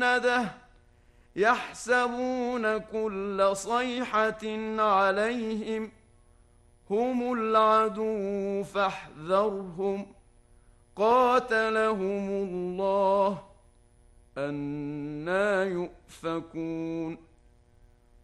مسنده يحسبون كل صيحة عليهم هم العدو فاحذرهم قاتلهم الله أنى يؤفكون